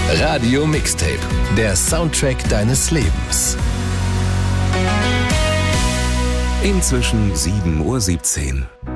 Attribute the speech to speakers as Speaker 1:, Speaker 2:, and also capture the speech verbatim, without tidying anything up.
Speaker 1: Radio Mixtape, der Soundtrack deines Lebens.
Speaker 2: Inzwischen sieben Uhr siebzehn.